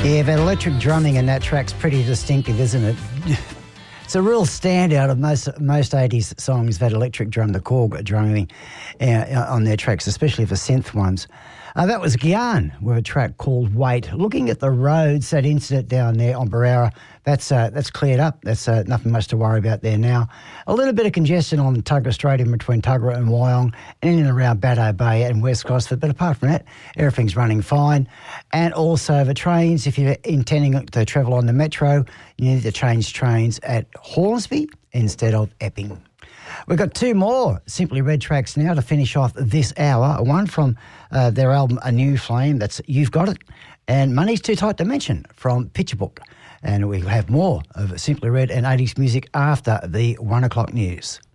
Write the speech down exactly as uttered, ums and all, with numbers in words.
Yeah, but electric drumming in that track's pretty distinctive, isn't it? It's a real standout of most most eighties songs that electric drum, the Korg drumming uh, on their tracks, especially for synth ones. Uh, that was Gyan with a track called Wait. Looking at the roads, that incident down there on Barara, that's uh, that's cleared up. That's uh, nothing much to worry about there now. A little bit of congestion on Tuggerah Strait in between Tuggerah and Wyong and in and around Baddo Bay and West Gosford. But apart from that, everything's running fine. And also the trains, if you're intending to travel on the metro, you need to change trains at Hornsby instead of Epping. We've got two more Simply Red tracks now to finish off this hour. One from uh, their album A New Flame, that's You've Got It, and Money's Too Tight to Mention from Picture Book. And we have more of Simply Red and eighties music after the one o'clock news.